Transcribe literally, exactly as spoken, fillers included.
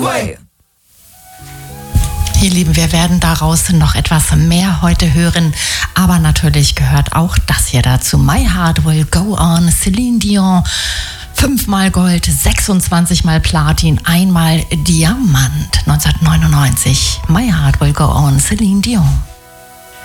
way. Ihr Lieben, wir werden daraus noch etwas mehr heute hören, aber natürlich gehört auch das hier dazu. My Heart Will Go On, Celine Dion, fünfmal Gold, sechsundzwanzig Mal Platin, einmal Diamant, neunzehnhundertneunundneunzig. My Heart Will Go On, Celine Dion.